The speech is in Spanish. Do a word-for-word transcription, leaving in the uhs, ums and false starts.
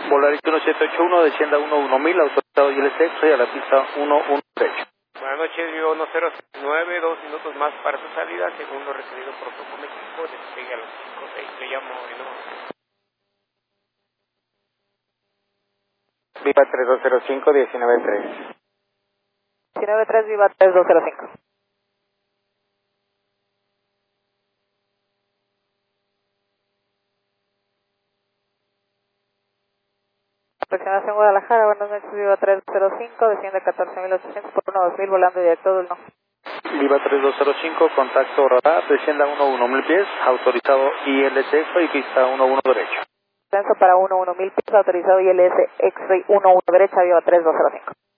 Volarito uno siete ocho uno, descienda uno uno mil, autorizado I L C X-ray a la pista uno uno derecho. Buenas noches, Vivo uno cero nueve, dos minutos más para su salida, según lo requerido por Topo México, despegue a las cinco seis, le llamo de nuevo. Viva tres dos cero cinco, diecinueve tres. diecinueve tres, Viva tres dos cero cinco. Aproximación Guadalajara, buenas noches, Viva tres dos cero cinco, desciende catorce mil ochocientos por uno dos mil, volando directo del no. Viva tres dos cero cinco, contacto radar, descienda uno uno mil pies, autorizado I L C X-ray, pista uno uno derecho. Descenso para uno uno mil pies, autorizado I L S X-ray uno uno derecha, Viva tres dos cero cinco.